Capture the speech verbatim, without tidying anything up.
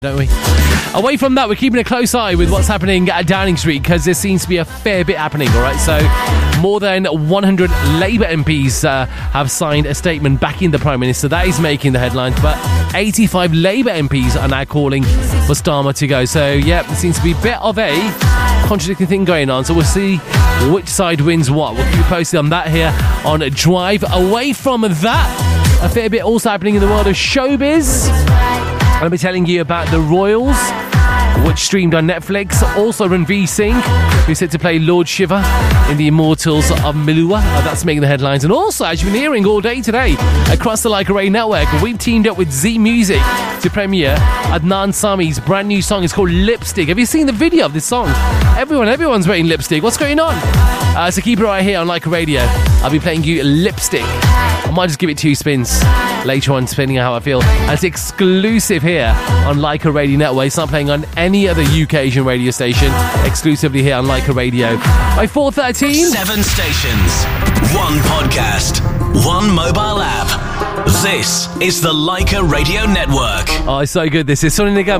Don't we? Away from that, we're keeping a close eye with what's happening at Downing Street because there seems to be a fair bit happening, all right? So more than one hundred Labour M Ps uh, have signed a statement backing the Prime Minister. That is making the headlines, but eighty-five Labour M Ps are now calling for Starmer to go. So, yeah, there seems to be a bit of a contradicting thing going on. So we'll see which side wins what. We'll keep you posted on that here on Drive. Away from that, a fair bit also happening in the world of showbiz. I'll be telling you about The Royals, which streamed on Netflix. Also Ranveer Singh, who's set to play Lord Shiva in The Immortals of Milua. Uh, that's making the headlines. And also, as you've been hearing all day today, across the Like a Ray network, we've teamed up with Z Music to premiere Adnan Sami's brand new song. It's called Lipstick. Have you seen the video of this song? Everyone, everyone's writing Lipstick. What's going on? Uh, so keep it right here on Like a Radio. I'll be playing you Lipstick. I might just give it two spins later on, depending on how I feel. And it's exclusive here on Like a Radio Network. It's not playing on any other U K Asian radio station. Exclusively here on Like a Radio. By four thirteen... Seven stations. One podcast. One mobile app. This is the Like a Radio Network. Oh, it's so good. This is Sonny Nigam.